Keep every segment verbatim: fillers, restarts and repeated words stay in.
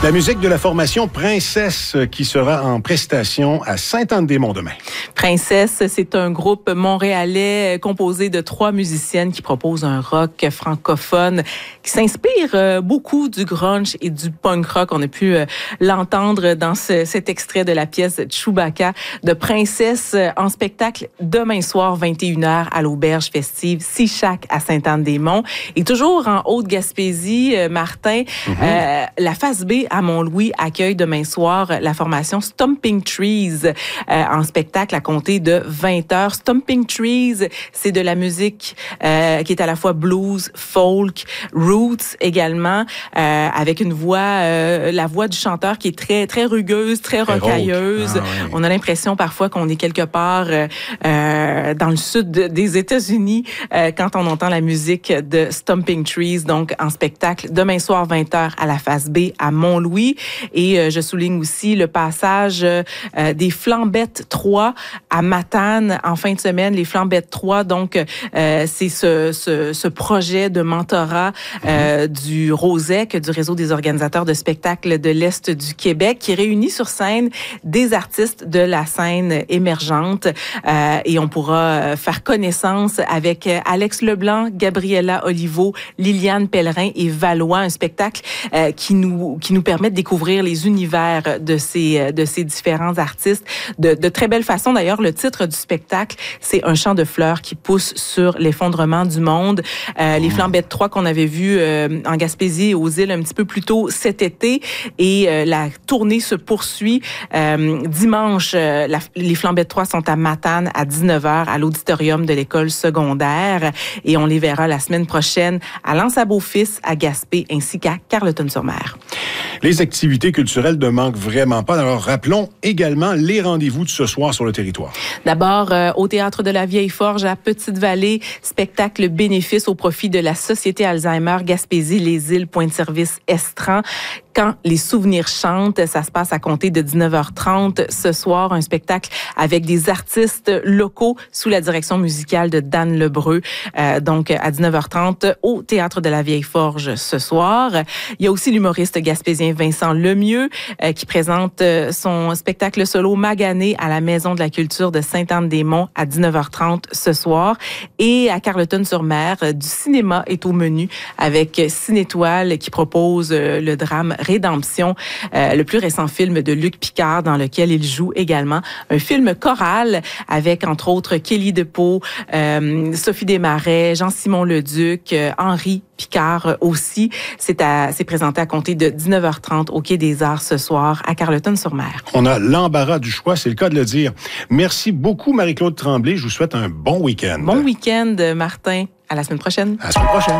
La musique de la formation Princesse qui sera en prestation à Sainte-Anne-des-Monts demain. Princesse, c'est un groupe montréalais composé de trois musiciennes qui proposent un rock francophone qui s'inspire beaucoup du grunge et du punk rock. On a pu l'entendre dans ce, cet extrait de la pièce Chewbacca de Princesse en spectacle demain soir, vingt et une heures, à l'auberge festive Sichac à Sainte-Anne-des-Monts. Et toujours en Haute-Gaspésie, Martin, mm-hmm. euh, la face B à Mont-Louis accueille demain soir la formation Stomping Trees euh, en spectacle à compter de vingt heures. Stomping Trees, c'est de la musique euh, qui est à la fois blues, folk, roots également, euh, avec une voix, euh, la voix du chanteur qui est très très rugueuse, très rocailleuse. Ah, oui. On a l'impression parfois qu'on est quelque part euh, euh, dans le sud de, des États-Unis euh, quand on entend la musique de Stomping Trees, donc en spectacle demain soir vingt heures à la face B à Mont-Louis. Et euh, je souligne aussi le passage euh, des Flambettes trois à Matane en fin de semaine. Les Flambettes trois, donc, euh, c'est ce, ce, ce projet de mentorat euh, mm-hmm. du ROSEC, du Réseau des organisateurs de spectacles de l'Est du Québec, qui réunit sur scène des artistes de la scène émergente. Euh, et on pourra faire connaissance avec Alex Leblanc, Gabriella Olivo, Liliane Pellerin et Valois, un spectacle euh, qui nous qui nous permet de découvrir les univers de ces de ces différents artistes de, de très belle façon. D'ailleurs, le titre du spectacle, c'est Un champ de fleurs qui pousse sur l'effondrement du monde. Euh, les Flambettes trois qu'on avait vues euh, en Gaspésie et aux îles un petit peu plus tôt cet été, et euh, la tournée se poursuit euh, dimanche. Euh, la, les Flambettes trois sont à Matane à dix-neuf heures à l'auditorium de l'école secondaire, et on les verra la semaine prochaine à L'Anse-à-Beaufils, à Gaspé, ainsi qu'à Carleton-sur-Mer. Les activités culturelles ne manquent vraiment pas. Alors, rappelons également les rendez-vous de ce soir sur le territoire. D'abord, euh, au Théâtre de la Vieille Forge à Petite-Vallée, spectacle bénéfice au profit de la Société Alzheimer Gaspésie Les Îles, point de service Estran. Quand les souvenirs chantent, ça se passe à compter de dix-neuf heures trente ce soir, un spectacle avec des artistes locaux sous la direction musicale de Dan Lebreu. Euh, donc, à dix-neuf heures trente au Théâtre de la Vieille Forge ce soir. Il y a aussi l'humoriste gaspésien Vincent Lemieux euh, qui présente euh, son spectacle solo Magané à la Maison de la Culture de Sainte-Anne-des-Monts à dix-neuf heures trente ce soir. Et à Carleton-sur-Mer, euh, du cinéma est au menu avec Cinétoile qui propose euh, le drame Rédemption, euh, le plus récent film de Luc Picard dans lequel il joue également. Un film choral avec, entre autres, Kelly Depot, euh, Sophie Desmarais, Jean-Simon Leduc, euh, Henri Picard aussi. C'est, à, c'est présenté à compter de dix-neuf heures trente au Quai des Arts ce soir à Carleton-sur-Mer. On a l'embarras du choix, c'est le cas de le dire. Merci beaucoup, Marie-Claude Tremblay. Je vous souhaite un bon week-end. Bon week-end, Martin. À la semaine prochaine. À la semaine prochaine.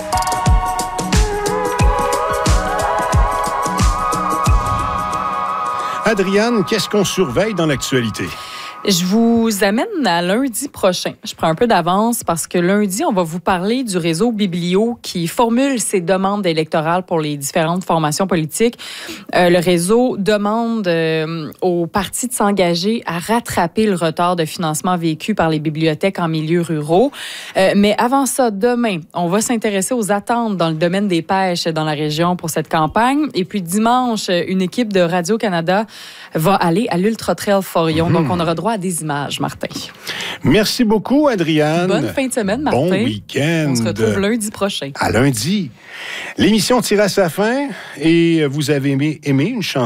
Adriane, qu'est-ce qu'on surveille dans l'actualité? Je vous amène à lundi prochain. Je prends un peu d'avance parce que lundi, on va vous parler du réseau Biblio qui formule ses demandes électorales pour les différentes formations politiques. Euh, le réseau demande euh, aux partis de s'engager à rattraper le retard de financement vécu par les bibliothèques en milieux ruraux. Euh, mais avant ça, demain, on va s'intéresser aux attentes dans le domaine des pêches dans la région pour cette campagne. Et puis dimanche, une équipe de Radio-Canada va aller à l'Ultra Trail Forion. Mm-hmm. Donc, on aura droit à des images, Martin. Merci beaucoup, Adriane. Bonne fin de semaine, Martin. Bon week-end. On se retrouve lundi prochain. À lundi. L'émission tire à sa fin et vous avez aimé, aimé une chanson.